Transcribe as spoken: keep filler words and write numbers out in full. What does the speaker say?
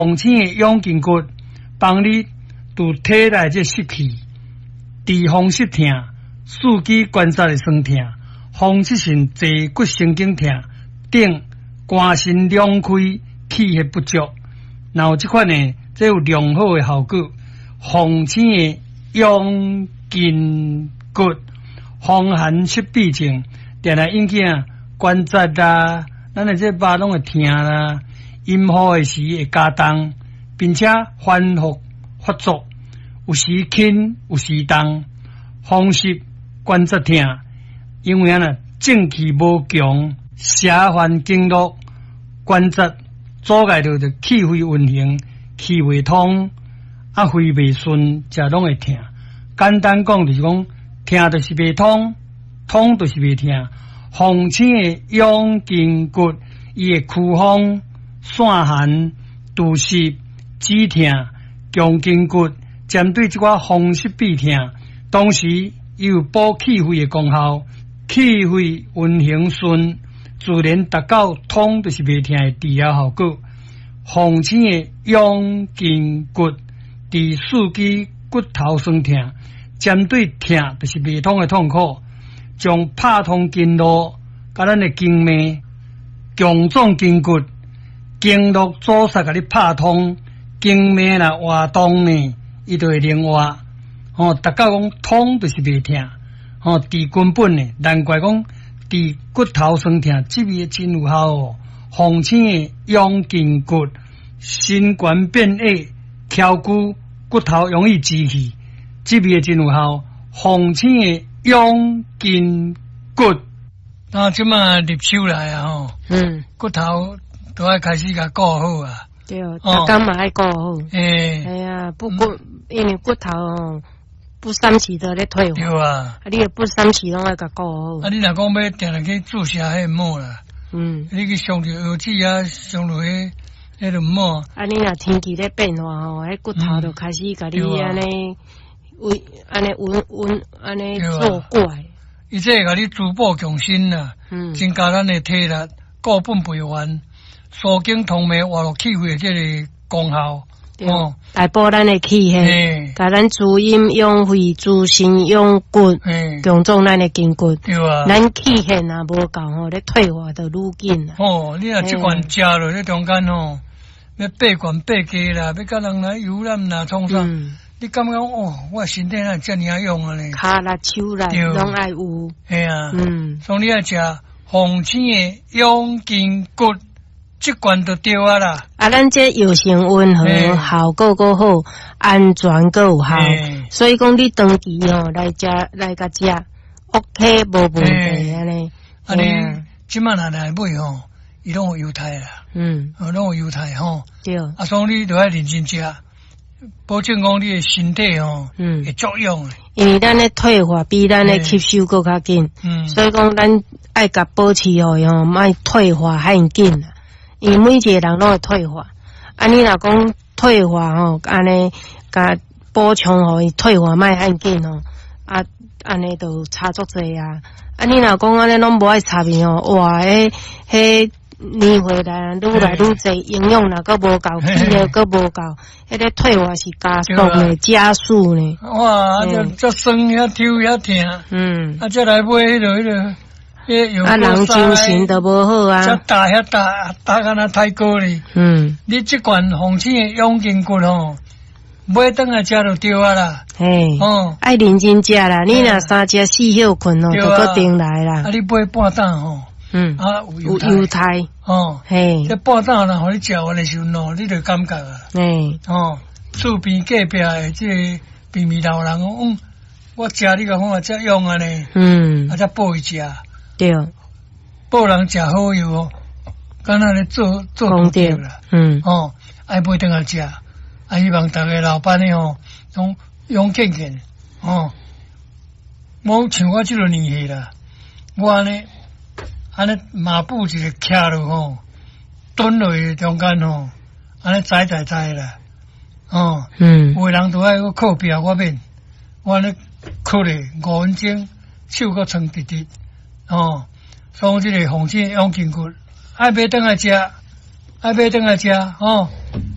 红青的养筋骨，帮你伫体内这湿气、治风湿痛、四肢关节的酸痛、风湿性坐骨神经痛等肝肾两开、气血不足，然后这款呢，这有良好的效果。红青的养筋骨，风寒湿痹症，定来引起啊关节啦，咱的这肉拢会痛啦。阴雨的时会加重，并且反复发作，有时轻，有时重，风湿关节痛，因为啊呢正气无强，下犯经络关节阻碍到的气血运行，气未通，啊肺未顺，才拢会痛。简单讲就是讲，痛就是未通，通就是未痛。红青的养筋骨，伊会驱风。散寒、肚湿、止痛、强筋骨，针对这个风湿痹痛，同时伊有补气血的功效，气血运行顺，自然达到通就是袂痛的治疗效果。红青的养筋骨，治四肢骨头酸痛，针对痛就是袂通的痛苦，将拍通经络，甲咱的经脉、强壮筋骨。经络阻塞，甲你拍通，经脉啦活动呢，伊就会灵活。哦，大家讲通就是袂痛，哦，治根本呢，难怪讲治骨头酸痛，这味真有效哦。红青的养筋骨，心肝变矮，翘骨骨头容易积气，这味真有效。红青的养筋骨，那即马入手来啊吼，嗯，骨头。都要开始甲顾好啊！ 对，大家嘛爱顾好。 诶， 哎呀，不过因为骨头哦，不三时都咧退化。 对啊， 啊，你也不三时拢爱甲顾好。 啊，你若讲要定定去注射迄毛啦，嗯，你去上着药剂啊，上落迄迄个毛。 啊，你若天气咧变化吼，迄骨头就开始甲你安尼，为安尼运运安尼作怪。 伊这甲你逐步强身啦，嗯，增加咱的体力，固本培元。疏经通脉活络气血这个功效， 哦，来补咱的气血，甲咱滋阴养肺、滋肾养骨，强壮咱的筋骨。 对啊， 咱气血若无够吼，咧退化就愈紧啦。 哦，你若即罐食落咧中间吼，要八罐八价啦，要甲人来游览啦，创啥？你感觉哦，我身体哪遮尔用啊咧？ 骹力、手力拢爱有。 系啊，嗯，所以你爱食红青的养筋骨。这罐就对啊啦！ 啊，咱这药性温和，效果够好，安全够有效，所以讲你长期吼来食来甲食 ，OK 无问题安尼。 啊，你即摆若来买吼，伊拢有优待啦，嗯，拢有优待吼。对。啊，所以你著爱认真食，保证讲你的身体吼，嗯，会作用。 因为咱的退化比咱的吸收更较紧，嗯，所以讲咱爱甲保持吼，吼，莫退化遐紧啦。因为每一个人拢会退化，啊，你若讲退化吼，安尼甲补充互伊退化莫遐紧吼，啊，安尼就差足济啊。啊，你若讲安尼拢无爱插面吼，哇，迄迄年岁来愈来愈济，营养若阁无够，气血阁无够，迄个退化是加速呢，加速呢。 哇，啊，就足酸遐抽遐疼，嗯，啊，再来买迄个迄个。 啊，人精神都无好啊！ 遮大遐大，大敢若太高哩。嗯，你即罐红青的养筋骨吼，买倒来食就对啊啦。 嘿，哦，爱认真食啦。你若三食四休困哦，就搁定来啦。 啊，你买半担吼，嗯，啊有油菜， 哦，嘿，这半担若互你食完的时候喏，你就感觉啊。嘿，哦，厝边隔壁的这个边边老人讲，嗯，我食你个看遮用啊呢，嗯，啊，则补伊食。对，报人食好药哦，敢若咧做做功德啦，嗯，哦，爱买顿来食，啊，希望逐个老板呢吼，拢用健健，哦，我像我即个年纪啦，我安尼安尼马步一个徛落吼，蹲落去中间吼，安尼踩踩踩啦，哦，嗯，有个人都爱我靠壁，我免，我安尼靠咧五分钟，手阁撑直直。哦，所以这个红青养筋骨，爱买倒来食，爱买倒来食，哦，